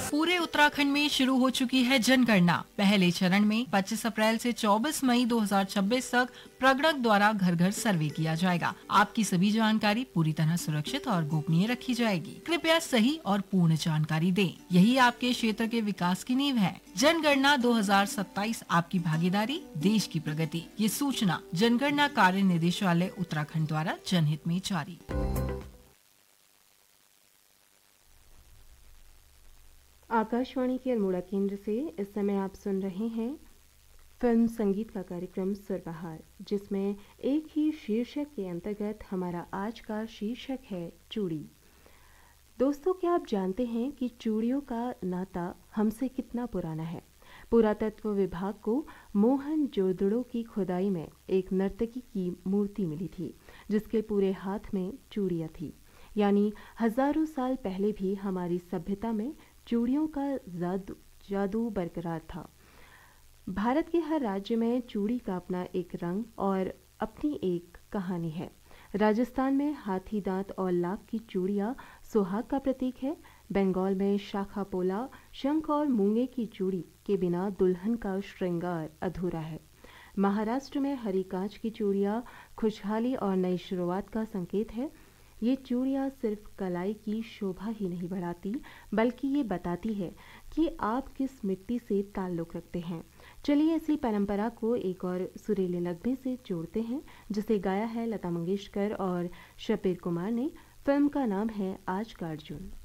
पूरे उत्तराखंड में शुरू हो चुकी है जनगणना। पहले चरण में 25 अप्रैल से 24 मई 2026 तक प्रगणक द्वारा घर घर सर्वे किया जाएगा। आपकी सभी जानकारी पूरी तरह सुरक्षित और गोपनीय रखी जाएगी। कृपया सही और पूर्ण जानकारी दें। यही आपके क्षेत्र के विकास की नींव है। जनगणना 2027 आपकी भागीदारी, देश की प्रगति। ये सूचना जनगणना कार्य निदेशालय उत्तराखंड द्वारा जनहित में जारी। आकाशवाणी के अल्मोड़ा केंद्र से इस समय आप सुन रहे हैं फिल्म संगीत का कार्यक्रम सुरबहार, जिसमें एक ही शीर्षक के अंतर्गत हमारा आज का शीर्षक है चूड़ी। दोस्तों, क्या आप जानते हैं कि चूड़ियों का नाता हमसे कितना पुराना है? पुरातत्व विभाग को मोहनजोदड़ो की खुदाई में एक नर्तकी की मूर्ति मिली थी, जिसके पूरे हाथ में चूड़ियां थी। यानी हजारों साल पहले भी हमारी सभ्यता में चूड़ियों का जादू बरकरार था। भारत के हर राज्य में चूड़ी का अपना एक रंग और अपनी एक कहानी है। राजस्थान में हाथी दांत और लाख की चूड़ियां सुहाग का प्रतीक है। बंगाल में शाखा पोला, शंख और मूंगे की चूड़ी के बिना दुल्हन का श्रृंगार अधूरा है। महाराष्ट्र में हरी कांच की चूड़ियां खुशहाली और नई शुरुआत का संकेत है। ये चूड़ियाँ सिर्फ कलाई की शोभा ही नहीं बढ़ाती, बल्कि ये बताती है कि आप किस मिट्टी से ताल्लुक़ रखते हैं। चलिए इसी परंपरा को एक और सुरीले नगमे से जोड़ते हैं, जिसे गाया है लता मंगेशकर और शब्बीर कुमार ने। फिल्म का नाम है आज का अर्जुन।